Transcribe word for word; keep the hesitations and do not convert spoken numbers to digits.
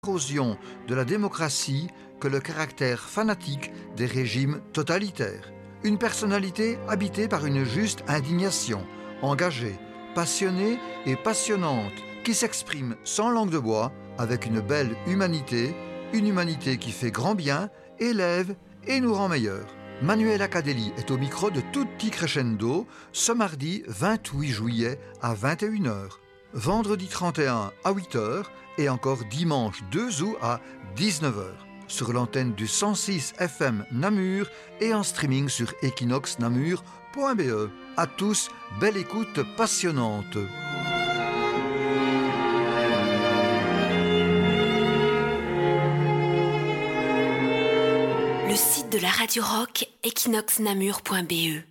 l'érosion de la démocratie que le caractère fanatique des régimes totalitaires. Une personnalité habitée par une juste indignation, engagée, passionnée et passionnante, qui s'exprime sans langue de bois, avec une belle humanité, une humanité qui fait grand bien, élève et nous rend meilleurs. Manuel Acadeli est au micro de Tutti Crescendo ce mardi vingt-huit juillet à vingt et une heures, vendredi trente et un à huit heures et encore dimanche deux août à dix-neuf heures sur l'antenne du cent six F M Namur et en streaming sur equinox namur point b e. À tous, belle écoute passionnante. Le site de la Radio Rock, equinox namur point b e.